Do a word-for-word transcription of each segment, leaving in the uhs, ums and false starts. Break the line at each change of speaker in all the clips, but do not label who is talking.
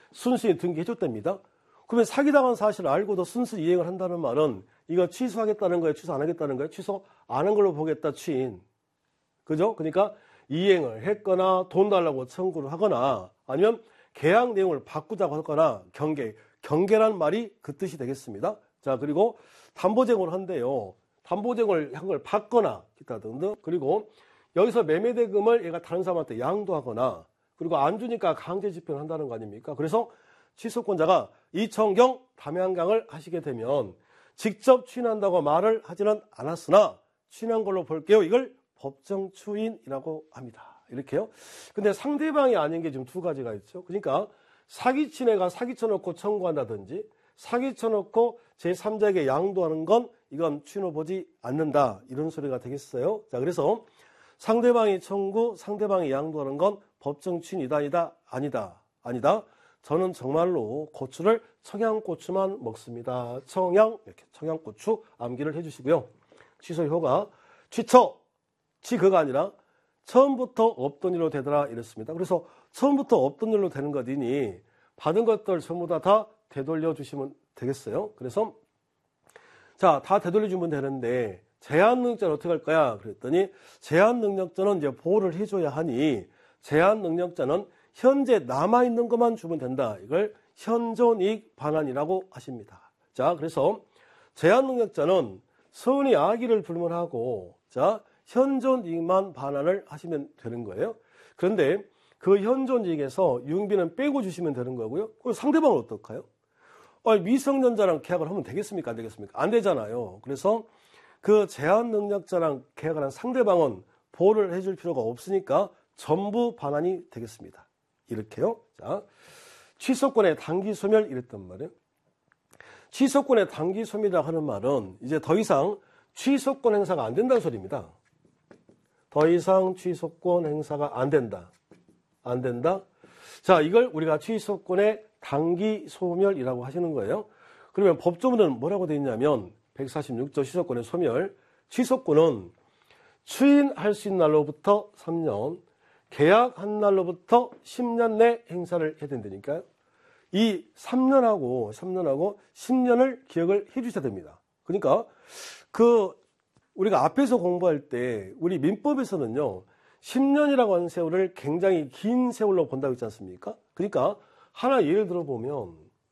순순히 등기해줬답니다. 그러면 사기당한 사실을 알고도 순수 이행을 한다는 말은 이거 취소하겠다는 거예요? 취소 안 하겠다는 거예요? 취소 안 한 걸로 보겠다, 취인. 그죠? 그러니까 이행을 했거나 돈 달라고 청구를 하거나 아니면 계약 내용을 바꾸자고 하거나 경계. 경계란 말이 그 뜻이 되겠습니다. 자, 그리고 담보쟁을 한대요. 담보쟁을 한 걸 받거나 기타 등등. 그리고 여기서 매매대금을 얘가 다른 사람한테 양도하거나 그리고 안 주니까 강제 집행을 한다는 거 아닙니까? 그래서 취소권자가 이청경 담양강을 하시게 되면 직접 추인한다고 말을 하지는 않았으나 추인한 걸로 볼게요. 이걸 법정 추인이라고 합니다. 이렇게요. 근데 상대방이 아닌 게 지금 두 가지가 있죠. 그러니까 사기친 애가 사기쳐놓고 청구한다든지 사기쳐놓고 제삼자에게 양도하는 건 이건 추인을 보지 않는다. 이런 소리가 되겠어요. 자, 그래서 상대방이 청구, 상대방이 양도하는 건 법정 추인이다, 아니다, 아니다, 아니다. 저는 정말로 고추를 청양고추만 먹습니다. 청양, 이렇게 청양고추 암기를 해주시고요. 취소 효가 취처, 취그가 아니라 처음부터 없던 일로 되더라 이랬습니다. 그래서 처음부터 없던 일로 되는 것이니 받은 것들 전부 다 다 되돌려 주시면 되겠어요. 그래서 자, 다 되돌려 주면 되는데 제한 능력자는 어떻게 할 거야? 그랬더니 제한 능력자는 이제 보호를 해줘야 하니 제한 능력자는 현재 남아있는 것만 주면 된다. 이걸 현존이익 반환이라고 하십니다. 자, 그래서 제한 능력자는 선의 악의를 불문하고 자, 현존이익만 반환을 하시면 되는 거예요. 그런데 그 현존이익에서 융비는 빼고 주시면 되는 거고요. 그럼 상대방은 어떨까요? 아니, 미성년자랑 계약을 하면 되겠습니까? 안 되겠습니까? 안 되잖아요. 그래서 그 제한 능력자랑 계약을 한 상대방은 보호를 해줄 필요가 없으니까 전부 반환이 되겠습니다. 이렇게요. 자, 취소권의 단기 소멸 이랬단 말이에요. 취소권의 단기 소멸이라고 하는 말은 이제 더 이상 취소권 행사가 안 된다는 소리입니다. 더 이상 취소권 행사가 안 된다. 안 된다. 자, 이걸 우리가 취소권의 단기 소멸이라고 하시는 거예요. 그러면 법조문은 뭐라고 되어 있냐면 백사십육 조 취소권의 소멸. 취소권은 추인할 수 있는 날로부터 삼 년, 계약한 날로부터 십 년 내 행사를 해야 된다니까요. 이 삼 년하고 삼 년하고 십 년을 기억을 해 주셔야 됩니다. 그러니까 그 우리가 앞에서 공부할 때 우리 민법에서는요. 십 년이라고 하는 세월을 굉장히 긴 세월로 본다고 했지 않습니까? 그러니까 하나 예를 들어보면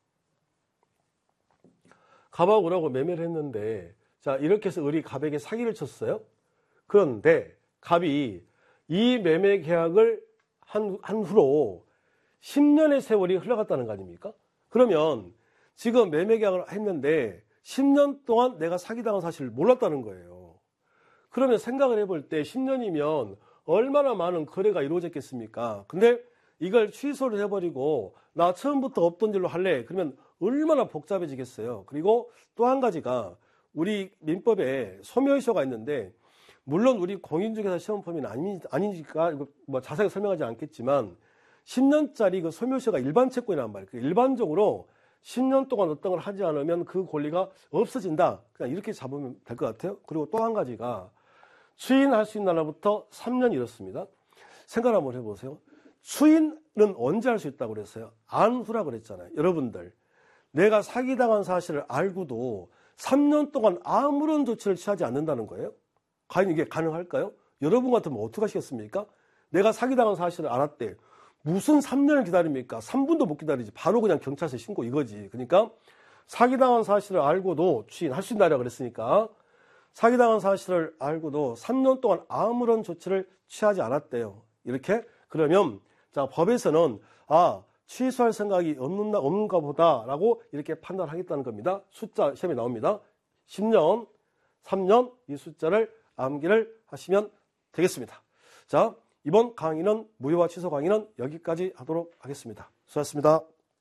갑하고 을하고 매매를 했는데 자, 이렇게 해서 을이 갑에게 사기를 쳤어요. 그런데 갑이 이 매매 계약을 한, 한 후로 십 년의 세월이 흘러갔다는 거 아닙니까? 그러면 지금 매매 계약을 했는데 십 년 동안 내가 사기당한 사실을 몰랐다는 거예요. 그러면 생각을 해볼 때 십 년이면 얼마나 많은 거래가 이루어졌겠습니까? 근데 이걸 취소를 해버리고 나 처음부터 없던 일로 할래. 그러면 얼마나 복잡해지겠어요. 그리고 또 한 가지가 우리 민법에 소멸시효가 있는데 물론 우리 공인중개사 시험 범위는 아니, 아니니까 이거 뭐 자세히 설명하지 않겠지만 십 년짜리 그 소멸시효가 일반 채권이란 말이에요. 일반적으로 십 년 동안 어떤 걸 하지 않으면 그 권리가 없어진다. 그냥 이렇게 잡으면 될 것 같아요. 그리고 또 한 가지가 추인할 수 있는 날로부터 삼 년 이렇습니다. 생각 한번 해보세요. 추인은 언제 할 수 있다고 그랬어요? 안 후라고 그랬잖아요. 여러분들 내가 사기당한 사실을 알고도 삼 년 동안 아무런 조치를 취하지 않는다는 거예요. 과연 이게 가능할까요? 여러분 같으면 어떻게 하시겠습니까? 내가 사기당한 사실을 알았대. 무슨 삼 년을 기다립니까? 삼 분도 못 기다리지. 바로 그냥 경찰서에 신고 이거지. 그러니까 사기당한 사실을 알고도 추인할 수 있다고 그랬으니까 사기당한 사실을 알고도 삼 년 동안 아무런 조치를 취하지 않았대요. 이렇게 그러면 자, 법에서는 아, 취소할 생각이 없는가, 없는가 보다라고 이렇게 판단하겠다는 겁니다. 숫자 시험에 나옵니다. 십 년, 삼 년 이 숫자를 암기를 하시면 되겠습니다. 자, 이번 강의는 무효화 취소 강의는 여기까지 하도록 하겠습니다. 수고하셨습니다.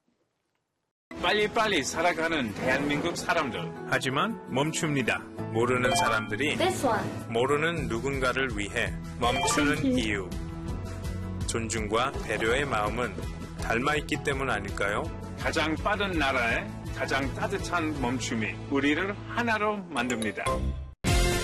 빨리빨리 살아가는 대한민국 사람들. 하지만 멈춥니다. 모르는 사람들이 모르는 누군가를 위해 멈추는 이유. 존중과 배려의 마음은 닮아있기 때문 아닐까요? 가장 빠른 나라에 가장 따뜻한 멈춤이 우리를 하나로 만듭니다.